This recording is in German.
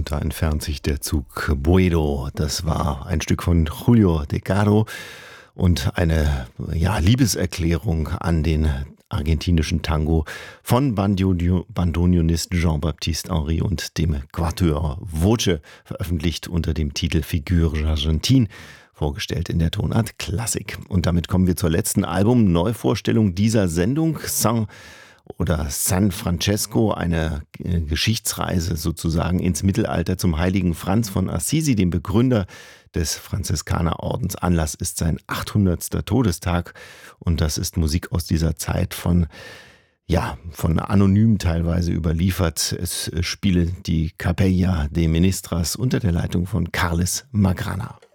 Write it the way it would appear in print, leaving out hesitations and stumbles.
Da entfernt sich der Zug Boedo. Das war ein Stück von Julio De Caro und eine Liebeserklärung an den argentinischen Tango von Bandoneonist Jean-Baptiste Henry und dem Quatuor Voce, veröffentlicht unter dem Titel Figures Argentines, vorgestellt in der Tonart Klassik. Und damit kommen wir zur letzten Album-Neuvorstellung dieser Sendung, San Francesco, eine Geschichtsreise sozusagen ins Mittelalter zum heiligen Franz von Assisi, dem Begründer des Franziskanerordens. Anlass ist sein 800. Todestag und das ist Musik aus dieser Zeit von anonym teilweise überliefert. Es spiele die Capella de Ministras unter der Leitung von Carles Magrana.